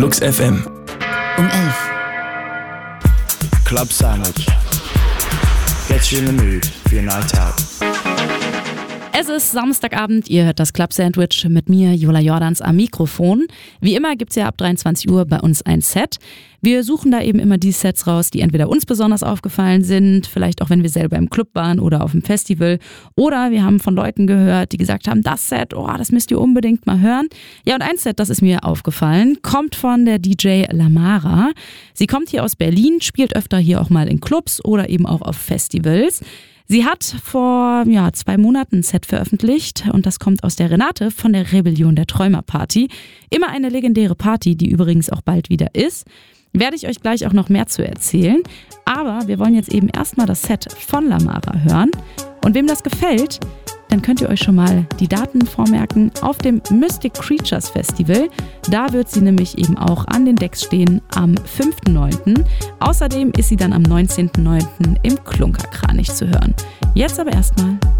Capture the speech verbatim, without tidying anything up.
Flux F M. Um elf. Club Sandwich. Get you in the mood for your night out. Es ist Samstagabend, ihr hört das Club Sandwich mit mir, Jola Jordans, am Mikrofon. Wie immer gibt's ja ab dreiundzwanzig Uhr bei uns ein Set. Wir suchen da eben immer die Sets raus, die entweder uns besonders aufgefallen sind, vielleicht auch wenn wir selber im Club waren oder auf dem Festival. Oder wir haben von Leuten gehört, die gesagt haben, das Set, oh, das müsst ihr unbedingt mal hören. Ja, und ein Set, das ist mir aufgefallen, kommt von der D J Lamara. Sie kommt hier aus Berlin, spielt öfter hier auch mal in Clubs oder eben auch auf Festivals. Sie hat vor ja, zwei Monaten ein Set veröffentlicht und das kommt aus der Renate von der Rebellion der Träumer Party. Immer eine legendäre Party, die übrigens auch bald wieder ist. Werde ich euch gleich auch noch mehr zu erzählen. Aber wir wollen jetzt eben erstmal das Set von Lamara hören. Und wem das gefällt, dann könnt ihr euch schon mal die Daten vormerken auf dem Mystic Creatures Festival. Da wird sie nämlich eben auch an den Decks stehen am fünften neunten Außerdem ist sie dann am neunzehnten neunten im Klunkerkranich zu hören. Jetzt aber erstmal